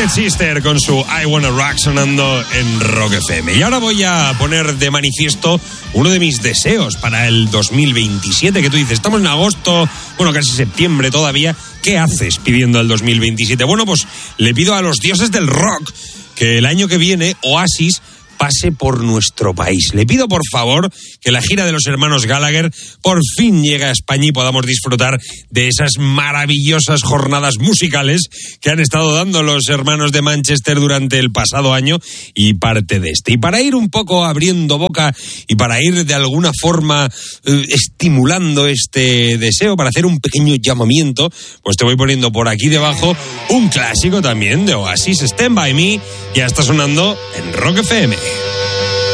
Twisted Sister con su I Wanna Rock sonando en Rock FM. Y ahora voy a poner de manifiesto uno de mis deseos para el 2027, que tú dices, estamos en agosto, bueno, casi septiembre todavía, ¿qué haces pidiendo el 2027? Bueno, pues le pido a los dioses del rock que el año que viene Oasis pase por nuestro país. Le pido, por favor, que la gira de los hermanos Gallagher por fin llegue a España y podamos disfrutar de esas maravillosas jornadas musicales que han estado dando los hermanos de Manchester durante el pasado año y parte de este. Y para ir un poco abriendo boca y para ir de alguna forma estimulando este deseo, para hacer un pequeño llamamiento, pues te voy poniendo por aquí debajo un clásico también de Oasis, Stand By Me, ya está sonando en Rock FM.